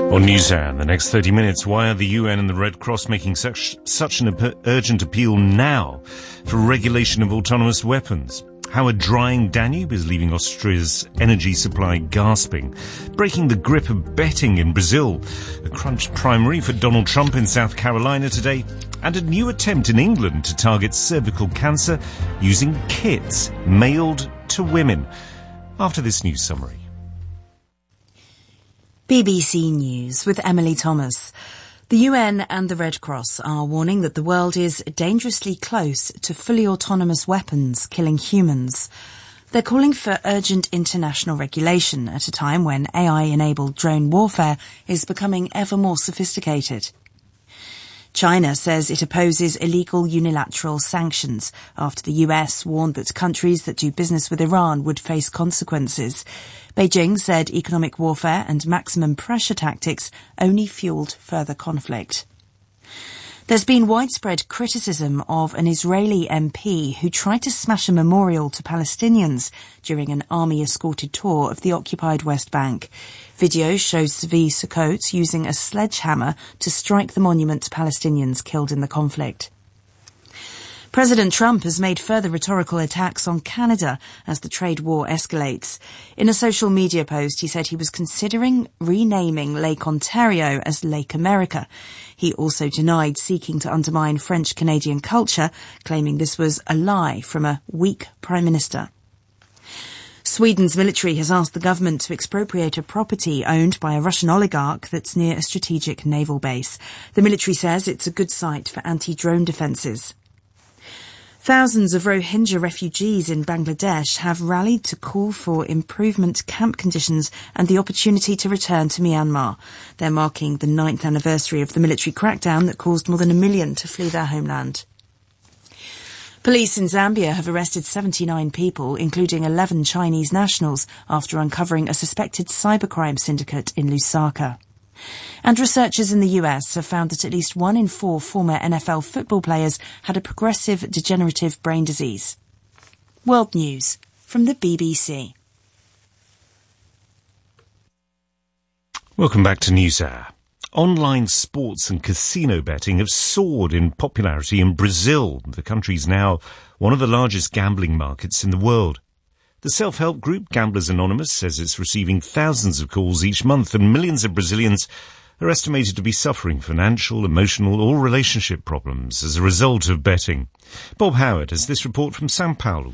On NewsHour, in the next 30 minutes, why are the UN and the Red Cross making such an urgent appeal now for regulation of autonomous weapons? How a drying Danube is leaving Austria's energy supply gasping. Breaking the grip of betting in Brazil. A crunch primary for Donald Trump in South Carolina today. And a new attempt in England to target cervical cancer using kits mailed to women. After this news summary. BBC News with Emily Thomas. The UN and the Red Cross are warning that the world is dangerously close to fully autonomous weapons killing humans. They're calling for urgent international regulation at a time when AI-enabled drone warfare is becoming ever more sophisticated. China says it opposes illegal unilateral sanctions after the US warned that countries that do business with Iran would face consequences. Beijing said economic warfare and maximum pressure tactics only fueled further conflict. There's been widespread criticism of an Israeli MP who tried to smash a memorial to Palestinians during an army-escorted tour of the occupied West Bank. Video shows Zvi Sukkot using a sledgehammer to strike the monument to Palestinians killed in the conflict. President Trump has made further rhetorical attacks on Canada as the trade war escalates. In a social media post, he said he was considering renaming Lake Ontario as Lake America. He also denied seeking to undermine French-Canadian culture, claiming this was a lie from a weak Prime Minister. Sweden's military has asked the government to expropriate a property owned by a Russian oligarch that's near a strategic naval base. The military says it's a good site for anti-drone defences. Thousands of Rohingya refugees in Bangladesh have rallied to call for improvement camp conditions and the opportunity to return to Myanmar. They're marking the 9th anniversary of the military crackdown that caused more than 1 million to flee their homeland. Police in Zambia have arrested 79 people, including 11 Chinese nationals, after uncovering a suspected cybercrime syndicate in Lusaka. And researchers in the US have found that at least 1 in 4 former NFL football players had a progressive degenerative brain disease. World News from the BBC. Welcome back to NewsHour. Online sports and casino betting have soared in popularity in Brazil. The country's now one of the largest gambling markets in the world. The self-help group Gamblers Anonymous says it's receiving thousands of calls each month, and millions of Brazilians are estimated to be suffering financial, emotional or relationship problems as a result of betting. Bob Howard has this report from São Paulo.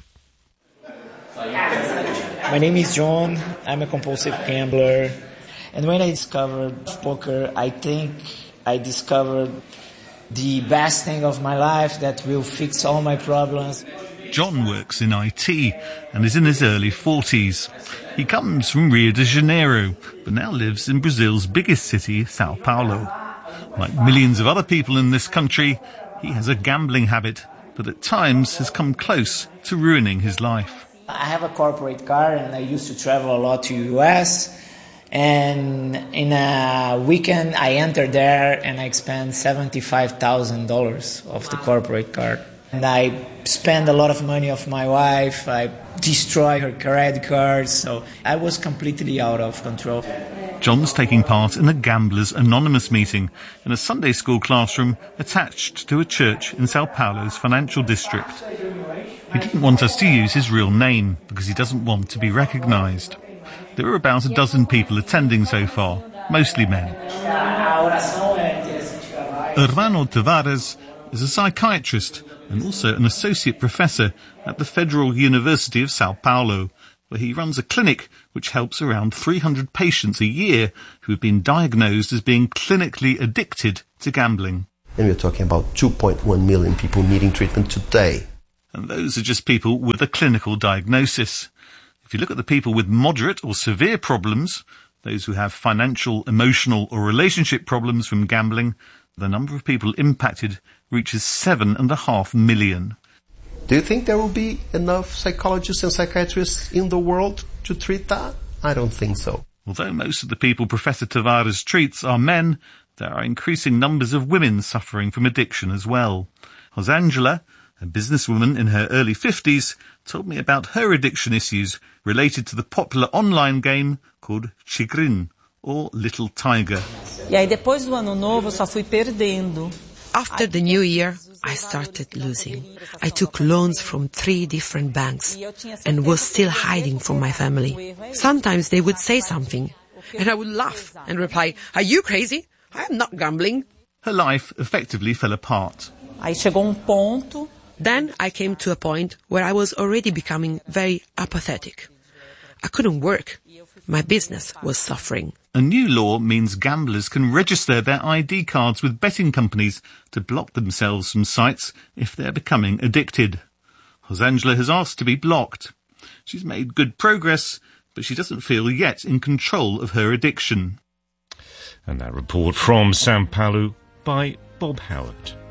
My name is John. I'm a compulsive gambler. And when I discovered poker, I think I discovered the best thing of my life that will fix all my problems. John works in IT and is in his early 40s. He comes from Rio de Janeiro, but now lives in Brazil's biggest city, Sao Paulo. Like millions of other people in this country, he has a gambling habit, but at times has come close to ruining his life. I have a corporate car and I used to travel a lot to the US. And in a weekend, I entered there and I spent $75,000 of the corporate card. And I spent a lot of money of my wife. I destroyed her credit cards. So I was completely out of control. John's taking part in a Gamblers Anonymous meeting in a Sunday school classroom attached to a church in Sao Paulo's financial district. He didn't want us to use his real name because he doesn't want to be recognised. There are about a dozen people attending so far, mostly men. Hermano Tavares is a psychiatrist and also an associate professor at the Federal University of Sao Paulo, where he runs a clinic which helps around 300 patients a year who have been diagnosed as being clinically addicted to gambling. And we're talking about 2.1 million people needing treatment today. And those are just people with a clinical diagnosis. If you look at the people with moderate or severe problems, those who have financial, emotional or relationship problems from gambling, the number of people impacted reaches 7.5 million. Do you think there will be enough psychologists and psychiatrists in the world to treat that? I don't think so. Although most of the people Professor Tavares treats are men, there are increasing numbers of women suffering from addiction as well. Rosangela, a businesswoman in her early 50s, told me about her addiction issues related to the popular online game called Tigrin, or Little Tiger. E aí depois do ano novo eu só fui perdendo. After the new year, I started losing. I took loans from 3 different banks and was still hiding from my family. Sometimes they would say something and I would laugh and reply, "Are you crazy? I am not gambling." Her life effectively fell apart. Aí chegou ponto. Then I came to a point where I was already becoming very apathetic. I couldn't work. My business was suffering. A new law means gamblers can register their ID cards with betting companies to block themselves from sites if they're becoming addicted. Rosangela has asked to be blocked. She's made good progress, but she doesn't feel yet in control of her addiction. And that report from Sao Paulo by Bob Howard.